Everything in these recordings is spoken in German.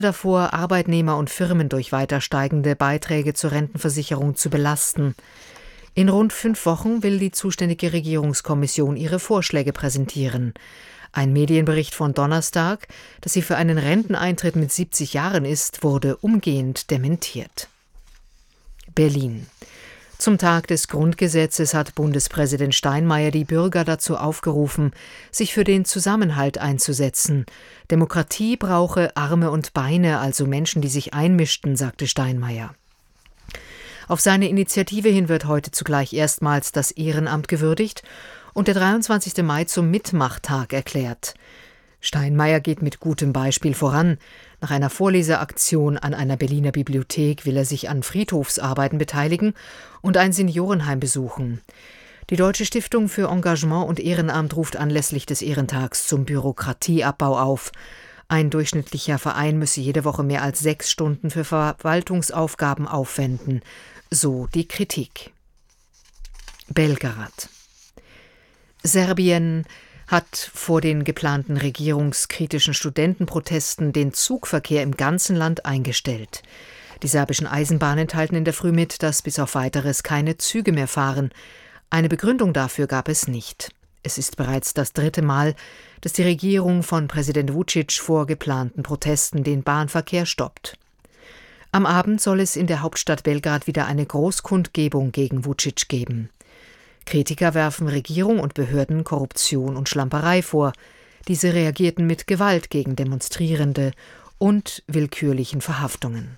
davor, Arbeitnehmer und Firmen durch weiter steigende Beiträge zur Rentenversicherung zu belasten. In rund 5 Wochen will die zuständige Regierungskommission ihre Vorschläge präsentieren. Ein Medienbericht von Donnerstag, dass sie für einen Renteneintritt mit 70 Jahren ist, wurde umgehend dementiert. Berlin. Zum Tag des Grundgesetzes hat Bundespräsident Steinmeier die Bürger dazu aufgerufen, sich für den Zusammenhalt einzusetzen. Demokratie brauche Arme und Beine, also Menschen, die sich einmischten, sagte Steinmeier. Auf seine Initiative hin wird heute zugleich erstmals das Ehrenamt gewürdigt und der 23. Mai zum Mitmachtag erklärt. Steinmeier geht mit gutem Beispiel voran. Nach einer Vorleseaktion an einer Berliner Bibliothek will er sich an Friedhofsarbeiten beteiligen und ein Seniorenheim besuchen. Die Deutsche Stiftung für Engagement und Ehrenamt ruft anlässlich des Ehrentags zum Bürokratieabbau auf. Ein durchschnittlicher Verein müsse jede Woche mehr als 6 Stunden für Verwaltungsaufgaben aufwenden, so die Kritik. Belgrad. Serbien hat vor den geplanten regierungskritischen Studentenprotesten den Zugverkehr im ganzen Land eingestellt. Die serbischen Eisenbahnen teilten in der Früh mit, dass bis auf Weiteres keine Züge mehr fahren. Eine Begründung dafür gab es nicht. Es ist bereits das 3. Mal, dass die Regierung von Präsident Vučić vor geplanten Protesten den Bahnverkehr stoppt. Am Abend soll es in der Hauptstadt Belgrad wieder eine Großkundgebung gegen Vučić geben. Kritiker werfen Regierung und Behörden Korruption und Schlamperei vor. Diese reagierten mit Gewalt gegen Demonstrierende und willkürlichen Verhaftungen.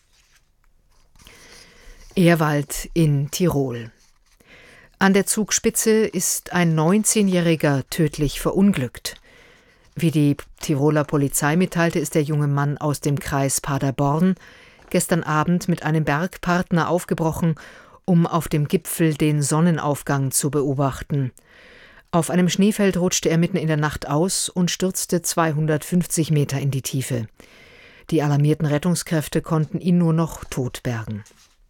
Ehrwald in Tirol. An der Zugspitze ist ein 19-Jähriger tödlich verunglückt. Wie die Tiroler Polizei mitteilte, ist der junge Mann aus dem Kreis Paderborn gestern Abend mit einem Bergpartner aufgebrochen, um auf dem Gipfel den Sonnenaufgang zu beobachten. Auf einem Schneefeld rutschte er mitten in der Nacht aus und stürzte 250 Meter in die Tiefe. Die alarmierten Rettungskräfte konnten ihn nur noch tot bergen.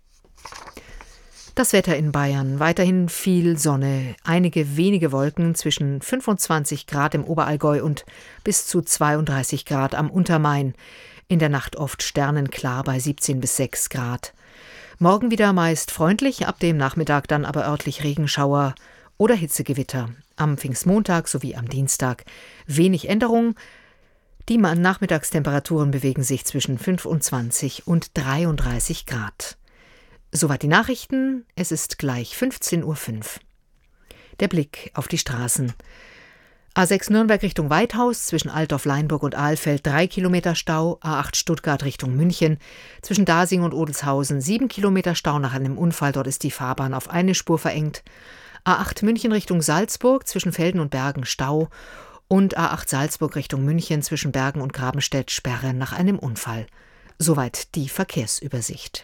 Das Wetter in Bayern. Weiterhin viel Sonne, einige wenige Wolken, zwischen 25 Grad im Oberallgäu und bis zu 32 Grad am Untermain. In der Nacht oft sternenklar bei 17 bis 6 Grad. Morgen wieder meist freundlich, ab dem Nachmittag dann aber örtlich Regenschauer oder Hitzegewitter. Am Pfingstmontag sowie am Dienstag wenig Änderung. Die Nachmittagstemperaturen bewegen sich zwischen 25 und 33 Grad. Soweit die Nachrichten. Es ist gleich 15:05 Uhr. Der Blick auf die Straßen. A6 Nürnberg Richtung Weithaus, zwischen Altdorf, Leinburg und Ahlfeld 3 Kilometer Stau, A8 Stuttgart Richtung München, zwischen Dasing und Odelshausen 7 Kilometer Stau nach einem Unfall, dort ist die Fahrbahn auf eine Spur verengt, A8 München Richtung Salzburg, zwischen Velden und Bergen Stau und A8 Salzburg Richtung München, zwischen Bergen und Grabenstedt Sperre nach einem Unfall. Soweit die Verkehrsübersicht.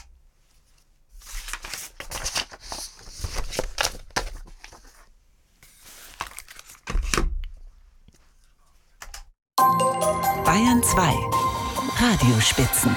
Bayern 2 Radiospitzen.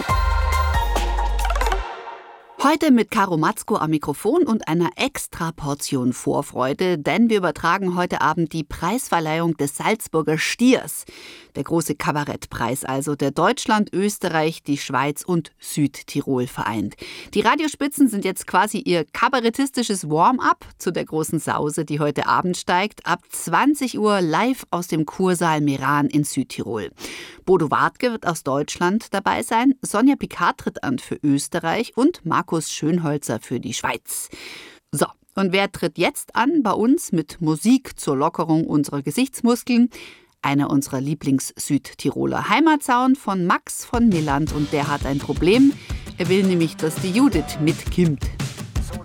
Heute mit Caro Matzko am Mikrofon und einer extra Portion Vorfreude, denn wir übertragen heute Abend die Preisverleihung des Salzburger Stiers. Der große Kabarettpreis also, der Deutschland, Österreich, die Schweiz und Südtirol vereint. Die Radiospitzen sind jetzt quasi ihr kabarettistisches Warm-up zu der großen Sause, die heute Abend steigt. Ab 20 Uhr live aus dem Kursaal Meran in Südtirol. Bodo Wartke wird aus Deutschland dabei sein, Sonja Picard tritt an für Österreich und Markus Schönholzer für die Schweiz. So, und wer tritt jetzt an bei uns mit Musik zur Lockerung unserer Gesichtsmuskeln? Einer unserer Lieblings-Südtiroler. Heimatsound von Max von Milland und der hat ein Problem. Er will nämlich, dass die Judith mitkommt.